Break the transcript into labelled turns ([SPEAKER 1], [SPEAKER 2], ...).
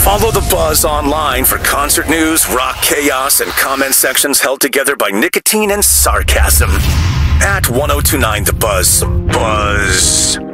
[SPEAKER 1] Follow The Buzz online for concert news, rock chaos, and comment sections held together by nicotine and sarcasm. At 1029 The Buzz. Buzz.